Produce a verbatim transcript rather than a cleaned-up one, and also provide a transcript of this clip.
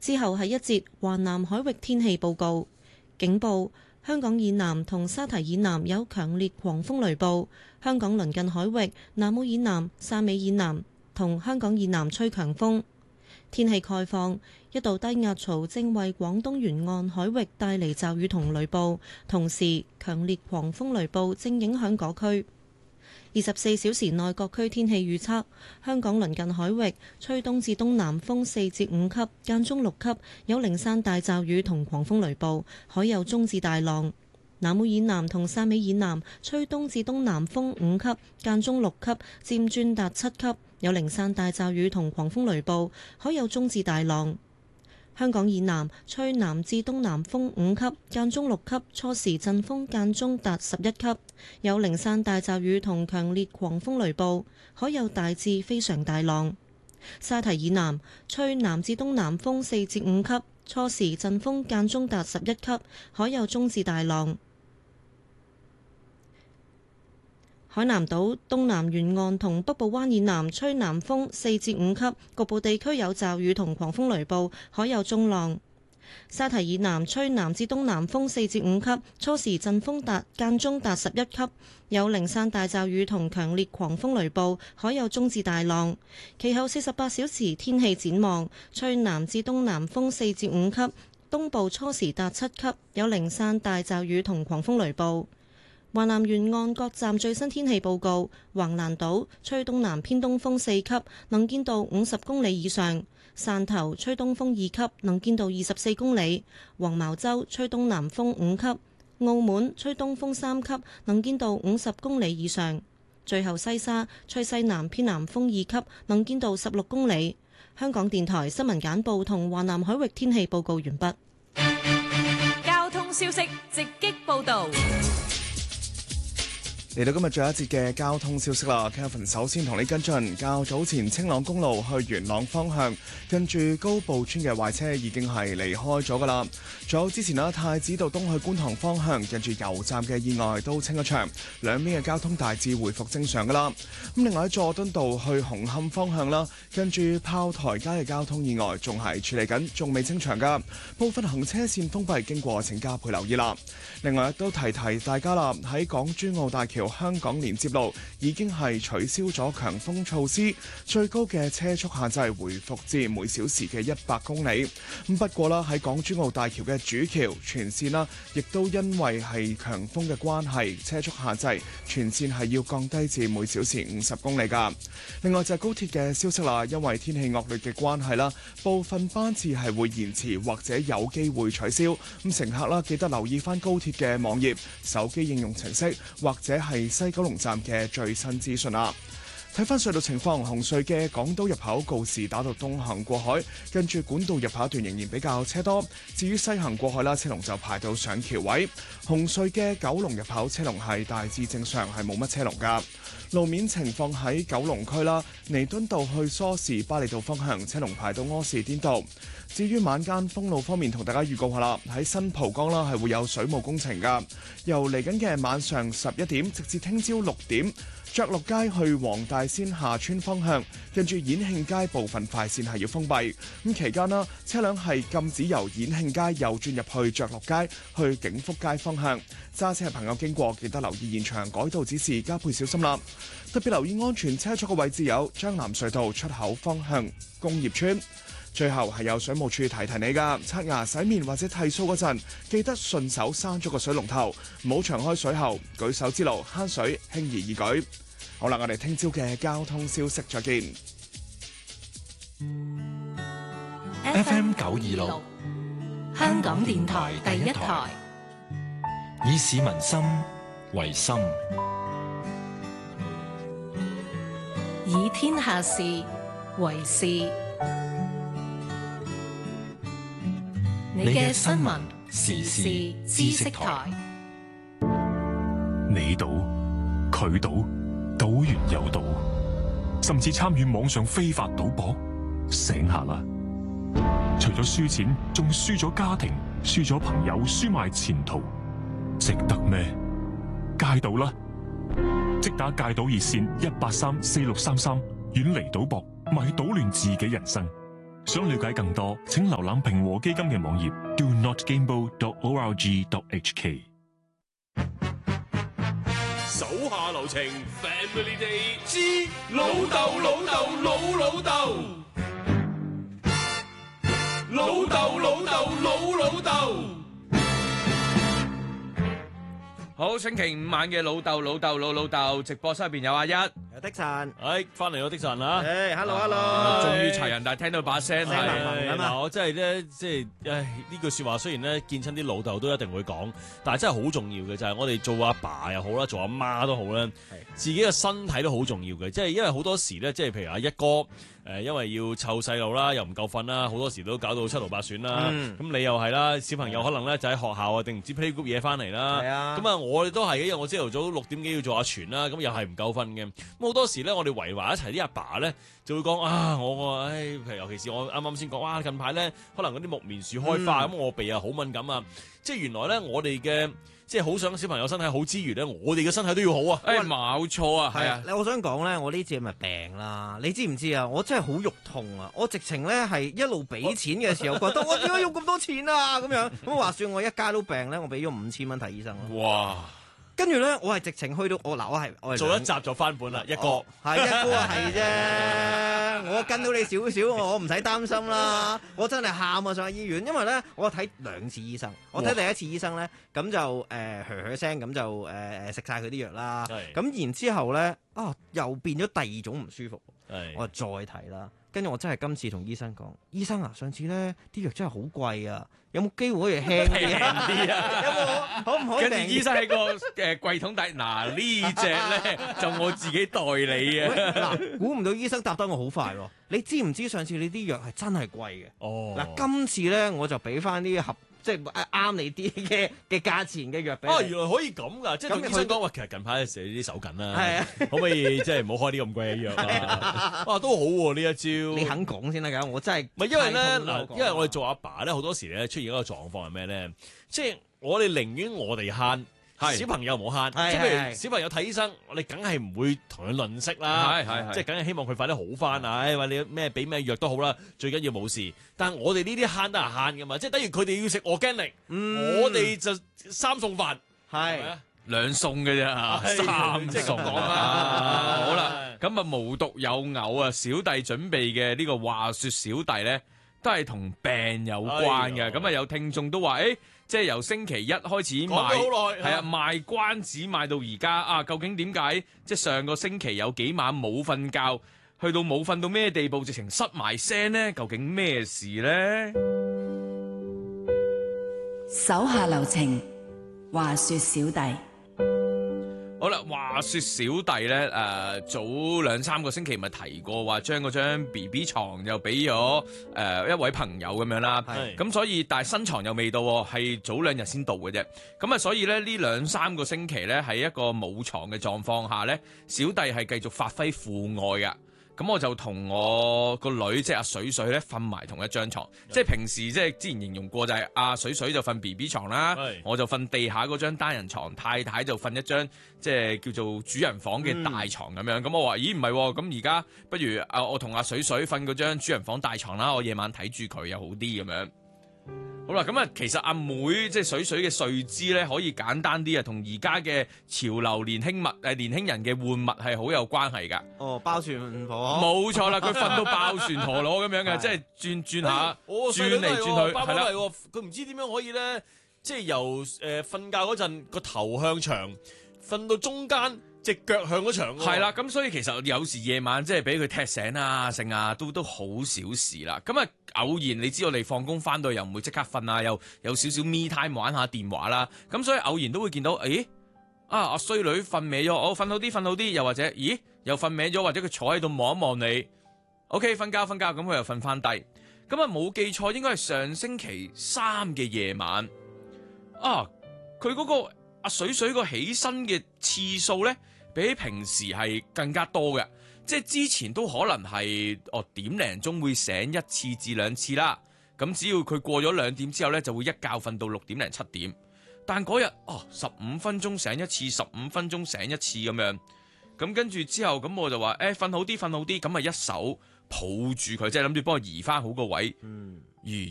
之後係一節華南海域天氣報告。警報：香港以南同沙堤以南有強烈狂風雷暴，香港鄰近海域、南澳以南、汕尾以南同香港以南吹強風。天氣概況：一道低壓槽正為廣東沿岸海域帶嚟驟雨同雷暴，同時強烈狂風雷暴正影響嗰區。二十四小時內各區天氣預測：香港鄰近海域吹東至東南風四至五級，間中六級，有零散大驟雨同狂風雷暴，海有中至大浪。南澳以南同汕尾以南吹東至東南風五級，間中六級，漸轉達七級，有零散大驟雨同狂風雷暴，海有中至大浪。香港以南吹南至東南風五級，間中六級，初時陣風間中達十一級，有零散大驟雨同強烈狂風雷暴，海有大至非常大浪。沙堤以南吹南至東南風四至五級，初時陣風間中達十一級，海有中至大浪。海南島東南沿岸同北部灣以南吹南風四至五級，局部地區有驟雨同狂風雷暴，海有中浪。沙堤以南吹南至東南風四至五級，初時陣風達間中達十一級，有零散大驟雨同強烈狂風雷暴，海有中至大浪。其後四十八小時天氣展望：吹南至東南風四至五級，東部初時達七級，有零散大驟雨同狂風雷暴。華南沿岸各站最新天氣報告：橫瀾島吹東南偏東風四級，能見度五十公里以上；汕頭吹東風二級，能見度二十四公里；黃茅洲吹東南風五級；澳門吹東風三級，能見度五十公里以上。最後西沙吹西南偏南風二級，能見度十六公里。香港電台新聞簡報同華南海域天氣報告完畢。 交通消息直擊報導。 嚟到今日最後一節嘅交通消息啦 ，Kevin 首先同你跟進，較早前青朗公路去元朗方向，近住高埔村嘅壞車已經係離開咗噶啦。仲有之前啦，太子道東去觀塘方向，近住油站嘅意外都清咗場，兩邊嘅交通大致回復正常噶啦。咁另外喺佐敦道去紅磡方向啦，近住炮台街嘅交通意外仲係處理緊，仲未清場噶，部分行車線封閉，經過請加倍留意啦。另外亦都提提大家啦，喺港珠澳大橋香港連接路已經係取消咗強風措施，最高嘅車速限制回復至每小時嘅一百公里。咁不過啦，喺港珠澳大橋嘅主橋全線啦，亦都因為係強風嘅關係，車速限制全線係要降低至每小時五十公里㗎。另外就係高鐵嘅消息啦，因為天氣惡劣嘅關係啦，部分班次係會延遲或者有機會取消。咁乘客啦，記得留意返高鐵嘅網頁、手機應用程式或者係西九龍站嘅最新資訊啦。睇翻隧道情況，紅隧嘅港島入口告士打道東行過海，跟住管道入口一段仍然比較車多。至於西行過海啦，車龍就排到上橋位。紅隧嘅九龍入口車龍係大致正常，係冇乜車龍噶。路面情況喺九龍區啦，彌敦道去梳士巴利道方向車龍排到柯士甸道。至於晚間封路方面，同大家預告下啦，喺新蒲崗啦係會有水務工程噶，由嚟緊嘅晚上十一點直至聽朝六點。爵祿街去黃大仙下村方向，跟住演慶街部分快線係要封閉。咁期間啦，車輛係禁止由演慶街右轉入去爵祿街去景福街方向。揸車嘅朋友經過，記得留意現場改道指示，加倍小心啦。特別留意安全車速嘅位置有將南隧道出口方向工業村。最後係有水務處提提你㗎，刷牙、洗面或者剃鬚嗰陣，記得順手閂咗個水龍頭，唔好長開水喉，舉手之勞慳水，輕而易舉。好啦，我哋聽朝嘅交通消息再見。 F M 九二六，香港電台第一台，以市民心為心， 以天下事為事。你嘅新聞時事知識台， 你賭佢賭，賭完又賭，甚至參與網上非法賭博，醒下啦！除咗輸錢，仲輸咗家庭，輸咗朋友，輸埋前途，值得咩？戒賭啦！即打戒賭熱線一八三四六三三，遠離賭博，咪賭亂自己人生。 想了解更多，請瀏覽平和基金嘅網頁 do not gamble dot org dot h k。 手下留情 Family Day 之老豆老豆老老豆，老豆老豆老老豆。好，星期五晚嘅老豆老豆老老豆直播室入邊有阿一， 有的神， 哎，翻嚟咯，的神啊！ 誒，hello，hello， 終於齊人，但係聽到把聲聲聞係聞嗱，我真係咧，即係，唉，呢句說話雖然咧見親啲老豆都一定會講，但係真係好重要嘅就係我哋做阿爸又好啦，做阿媽都好啦，自己嘅身體都好重要嘅，即係因為好多時咧，即係譬如阿一哥。誒，因為要湊細路啦，又唔夠瞓啦，好多時都搞到七勞八損啦。咁、嗯、你又係啦，小朋友可能咧就喺學校啊，定唔知 playgroup 嘢翻嚟啦。咁啊，我哋都係嘅，因為我朝頭早六點幾要做阿全啦，咁又係唔夠瞓嘅。咁好多時咧，我哋圍埋一齊啲阿爸咧，就會講啊，我我唉，譬如尤其是我啱啱先講，哇，近排咧可能嗰啲木棉樹開花，咁、嗯、我鼻啊好敏感啊。即係原來咧，我哋嘅即係好想小朋友身體好之餘咧，我哋嘅身體都要好啊！ 誒冇錯啊，係啊！ 我想講咧，我呢次咪病啦，你知唔知啊？我真係好肉痛啊！我直情咧係一路俾錢嘅時候，覺得我點解用咁多錢啊？咁樣咁話說我一家都病咧，我俾咗五千蚊睇醫生咯。 哇！ 跟住咧，我係直情去到我嗱，我係我係做一集就翻本啦，一個係一個係啫，我跟到你少少，我唔使擔心啦。我真係喊啊上醫院，因為咧我睇兩次醫生，我睇第一次醫生咧，咁就誒噓噓聲，咁就誒誒食晒佢啲藥啦。咁然之後咧，啊又變咗第二種唔舒服，我再睇啦。跟住我真係今次同醫生講，醫生啊，上次咧啲藥真係好貴啊，有冇機會可以輕啲啊？有冇可唔可以？ 跟住醫生喺個誒櫃桶底，嗱呢隻咧就我自己代理啊！ 嗱，估唔到醫生答得我好快喎！你知唔知上次你啲藥係真係貴嘅？ 哦， 嗱，今次咧我就俾翻啲合。即係啱你啲嘅嘅價錢嘅藥俾你。 哦，原來可以咁噶，即係同醫生講話，其實近排成啲手緊啦， 係啊， 可唔可以即係唔好開啲咁貴嘅藥啊？哇，都好喎呢一招。 你肯講先得㗎，我真係唔係因為咧嗱，因為我哋做阿爸咧，好多時咧出現一個狀況係咩咧？即係我哋寧願我哋慳。小朋友唔好慳，即係譬如小朋友睇醫生，我哋梗係唔會同佢吝嗇啦，即係梗係希望佢快啲好翻啊！唉，話你咩俾咩藥都好啦，最緊要冇事。但係我哋呢啲慳得係慳噶嘛，即係等於佢哋要食organic，我哋就三餸飯，係兩餸嘅啫，三餸啊！好啦，咁啊無獨有偶啊，小弟準備嘅呢個話說小弟咧，都係同病有關嘅。咁啊有聽眾都話誒。即係由星期一開始賣，係啊賣關子賣到而家啊！究竟點解？即係上個星期有幾晚冇瞓覺，去到冇瞓到咩地步，直情失埋聲呢？究竟咩事呢？ 手下留情，話說小弟。 好啦，話說小弟咧，誒、呃、早兩三個星期咪提過話將嗰張 B B 床又俾咗誒一位朋友咁樣啦，咁所以但係新床又未到，係早兩日先到嘅啫。咁啊，所以咧呢兩三個星期咧喺一個冇床嘅狀況下咧，小弟係繼續發揮父愛㗎。咁我就同我個女即係阿水水咧瞓埋同一張床，即係平時即係之前形容過就係阿水水就瞓 B B 床啦，我就瞓地下嗰張單人床，太太就瞓一張即係叫做主人房嘅大床咁樣。咁、嗯、我話咦唔係喎，咁而家不如啊我同阿水水瞓嗰張主人房大床啦，我夜晚睇住佢又好啲咁樣。好啦，咁啊，其實阿妹即係水水嘅睡姿咧，可以簡單啲啊，同而家嘅潮流年輕物誒年輕人嘅換物係好有關係噶。 哦，包船婆， 冇錯啦，佢瞓到爆船陀螺咁樣嘅，即係轉轉下，轉嚟轉去，係啦， 佢唔知點樣可以咧，即係由誒瞓覺嗰陣個頭向牆，瞓到中間。隻腳向嗰牆， 係啦，咁所以其實有時夜晚即係俾佢踢醒啊，剩啊，都都好小事啦。咁啊，偶然你知我哋放工翻到又唔會即刻瞓啊，又有少少 me time 玩下電話啦。咁所以偶然都會見到，誒啊阿衰女瞓歪咗，我瞓好啲，瞓好啲，又或者咦又瞓歪咗，或者佢坐喺度望一望你 ，OK 瞓覺瞓覺，咁佢又瞓翻低。咁啊冇記錯，應該係上星期三嘅夜晚啊，佢嗰個阿水水個起身嘅次數咧，比平時係更加多嘅，即係之前都可能係哦點零鐘會醒一次至兩次啦，咁只要佢過咗兩點之後咧，就會一覺瞓到六點零七點。但嗰日哦十五分鐘醒一次，十五分鐘醒一次咁樣，咁跟住之後咁我就話誒瞓好啲，瞓好啲，咁啊一手抱住佢，即係諗住幫佢移翻好個位， 嗯。 移